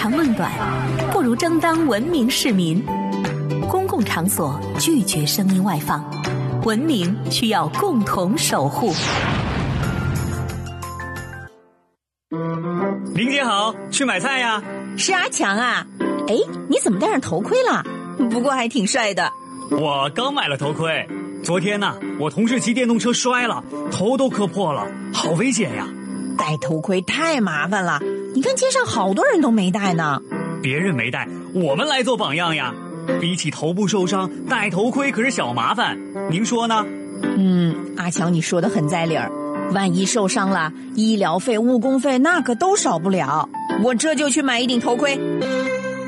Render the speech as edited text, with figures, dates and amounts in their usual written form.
长论短，不如争当文明市民。公共场所拒绝声音外放，文明需要共同守护。 林姐好，去买菜呀。 是阿强啊。哎，你怎么戴上头盔了？不过还挺帅的。 我刚买了头盔，昨天呢，我同事骑电动车摔了，头都磕破了，好危险呀。 戴头盔太麻烦了，你看街上好多人都没戴呢。 别人没戴，我们来做榜样呀。比起头部受伤，戴头盔可是小麻烦，您说呢？ 阿强你说的很在理儿，万一受伤了，医疗费、误工费那可都少不了。我这就去买一顶头盔。